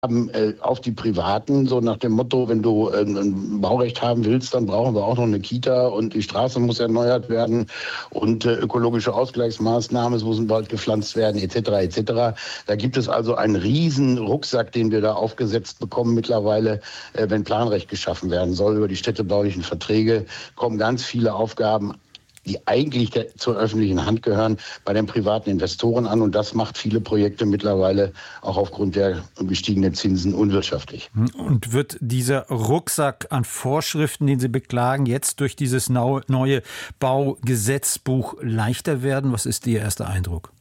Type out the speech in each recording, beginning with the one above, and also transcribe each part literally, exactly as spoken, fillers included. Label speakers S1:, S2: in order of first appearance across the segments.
S1: haben äh, auf die Privaten, so nach dem Motto, wenn du äh, ein Baurecht haben willst, dann brauchen wir auch noch eine Kita und die Straße muss erneuert werden und äh, ökologische Ausgleichsmaßnahmen, es muss ein Wald gepflanzt werden, et cetera et cetera. Da gibt es also einen riesen Rucksack, den wir da aufgesetzt bekommen mittlerweile, äh, wenn Planrecht geschaffen werden soll. Über die städtebaulichen Verträge kommen ganz viele Aufgaben, die eigentlich der, zur öffentlichen Hand gehören, bei den privaten Investoren an. Und das macht viele Projekte mittlerweile auch aufgrund der gestiegenen Zinsen unwirtschaftlich.
S2: Und wird dieser Rucksack an Vorschriften, den Sie beklagen, jetzt durch dieses neue Baugesetzbuch leichter werden? Was ist Ihr erster Eindruck?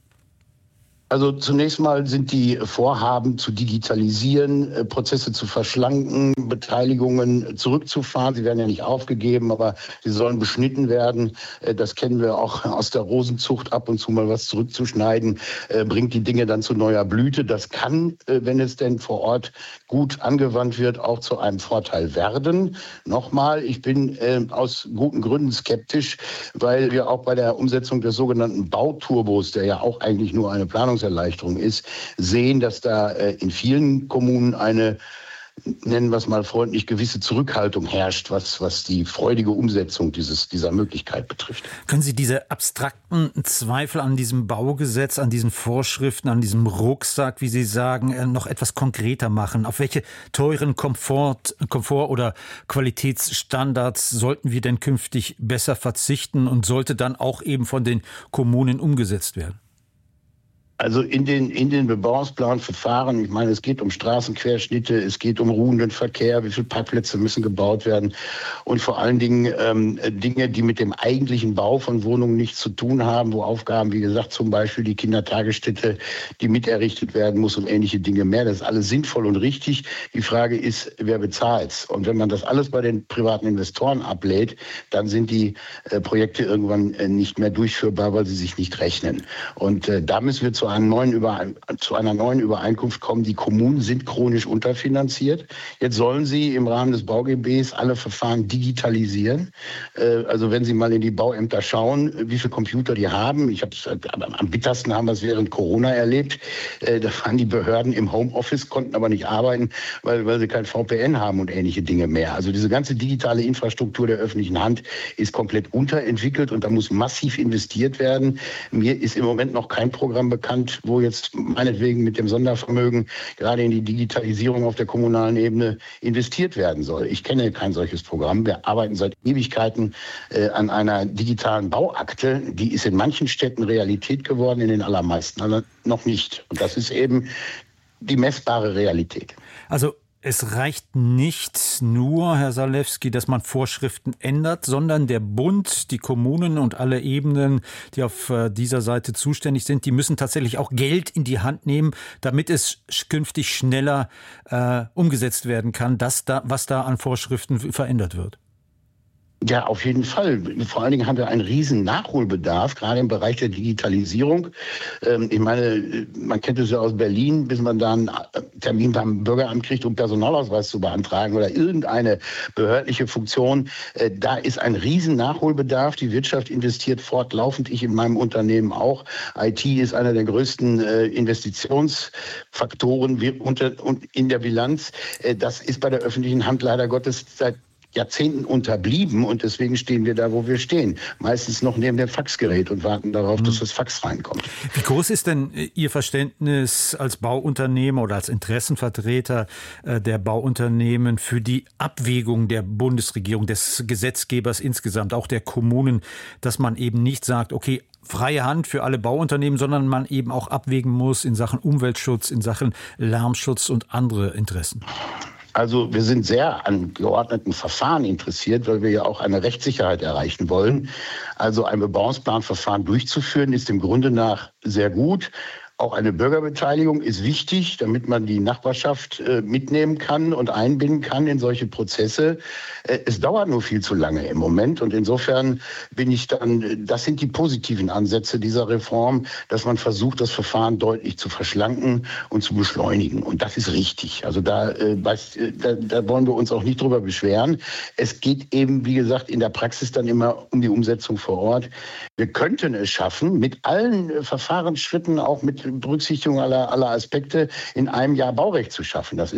S1: Also zunächst mal sind die Vorhaben zu digitalisieren, Prozesse zu verschlanken, Beteiligungen zurückzufahren. Sie werden ja nicht aufgegeben, aber sie sollen beschnitten werden. Das kennen wir auch aus der Rosenzucht, ab und zu mal was zurückzuschneiden, bringt die Dinge dann zu neuer Blüte. Das kann, wenn es denn vor Ort gut angewandt wird, auch zu einem Vorteil werden. Nochmal, ich bin aus guten Gründen skeptisch, weil wir auch bei der Umsetzung des sogenannten Bauturbos, der ja auch eigentlich nur eine Planung Erleichterung ist, sehen, dass da äh, in vielen Kommunen eine, nennen wir es mal freundlich, gewisse Zurückhaltung herrscht, was, was die freudige Umsetzung dieses, dieser Möglichkeit betrifft.
S2: Können Sie diese abstrakten Zweifel an diesem Baugesetz, an diesen Vorschriften, an diesem Rucksack, wie Sie sagen, äh, noch etwas konkreter machen? Auf welche teuren Komfort, Komfort- oder Qualitätsstandards sollten wir denn künftig besser verzichten und sollte dann auch eben von den Kommunen umgesetzt werden?
S1: Also in den, in den Bebauungsplanverfahren, ich meine, es geht um Straßenquerschnitte, es geht um ruhenden Verkehr, wie viele Parkplätze müssen gebaut werden und vor allen Dingen ähm, Dinge, die mit dem eigentlichen Bau von Wohnungen nichts zu tun haben, wo Aufgaben, wie gesagt, zum Beispiel die Kindertagesstätte, die miterrichtet werden muss und ähnliche Dinge mehr. Das ist alles sinnvoll und richtig. Die Frage ist, wer bezahlt's? Und wenn man das alles bei den privaten Investoren ablädt, dann sind die äh, Projekte irgendwann äh, nicht mehr durchführbar, weil sie sich nicht rechnen. Und äh, da müssen wir zu Einen neuen Überein- zu einer neuen Übereinkunft kommen. Die Kommunen sind chronisch unterfinanziert. Jetzt sollen sie im Rahmen des Bau G Bs alle Verfahren digitalisieren. Äh, also wenn Sie mal in die Bauämter schauen, wie viele Computer die haben. Ich habe am bittersten haben wir es während Corona erlebt. Äh, da waren die Behörden im Homeoffice, konnten aber nicht arbeiten, weil, weil sie kein V P N haben und ähnliche Dinge mehr. Also diese ganze digitale Infrastruktur der öffentlichen Hand ist komplett unterentwickelt und da muss massiv investiert werden. Mir ist im Moment noch kein Programm bekannt, wo jetzt meinetwegen mit dem Sondervermögen gerade in die Digitalisierung auf der kommunalen Ebene investiert werden soll. Ich kenne kein solches Programm. Wir arbeiten seit Ewigkeiten äh, an einer digitalen Bauakte. Die ist in manchen Städten Realität geworden, in den allermeisten aber noch nicht. Und das ist eben die messbare Realität.
S2: Also es reicht nicht nur, Herr Zalewski, dass man Vorschriften ändert, sondern der Bund, die Kommunen und alle Ebenen, die auf dieser Seite zuständig sind, die müssen tatsächlich auch Geld in die Hand nehmen, damit es künftig schneller äh, umgesetzt werden kann, dass da, was da an Vorschriften verändert wird.
S1: Ja, auf jeden Fall. Vor allen Dingen haben wir einen riesen Nachholbedarf, gerade im Bereich der Digitalisierung. Ähm, ich meine, man kennt es ja aus Berlin, bis man da einen Termin beim Bürgeramt kriegt, um Personalausweis zu beantragen oder irgendeine behördliche Funktion. Äh, da ist ein riesen Nachholbedarf. Die Wirtschaft investiert fortlaufend, ich in meinem Unternehmen auch. I T ist einer der größten äh, Investitionsfaktoren in der Bilanz. Äh, das ist bei der öffentlichen Hand leider Gottes seit Jahrzehnten unterblieben und deswegen stehen wir da, wo wir stehen. Meistens noch neben dem Faxgerät und warten darauf, dass das Fax reinkommt.
S2: Wie groß ist denn Ihr Verständnis als Bauunternehmer oder als Interessenvertreter der Bauunternehmen für die Abwägung der Bundesregierung, des Gesetzgebers insgesamt, auch der Kommunen, dass man eben nicht sagt, okay, freie Hand für alle Bauunternehmen, sondern man eben auch abwägen muss in Sachen Umweltschutz, in Sachen Lärmschutz und andere Interessen?
S1: Also wir sind sehr an geordneten Verfahren interessiert, weil wir ja auch eine Rechtssicherheit erreichen wollen. Also ein Bebauungsplanverfahren durchzuführen, ist im Grunde nach sehr gut. Auch eine Bürgerbeteiligung ist wichtig, damit man die Nachbarschaft äh, mitnehmen kann und einbinden kann in solche Prozesse. Äh, es dauert nur viel zu lange im Moment und insofern bin ich dann, das sind die positiven Ansätze dieser Reform, dass man versucht, das Verfahren deutlich zu verschlanken und zu beschleunigen. Und das ist richtig. Also da, äh, weiß, da, da wollen wir uns auch nicht drüber beschweren. Es geht eben, wie gesagt, in der Praxis dann immer um die Umsetzung vor Ort. Wir könnten es schaffen, mit allen äh, Verfahrensschritten, auch mit Berücksichtigung aller, aller Aspekte in einem Jahr Baurecht zu schaffen. Das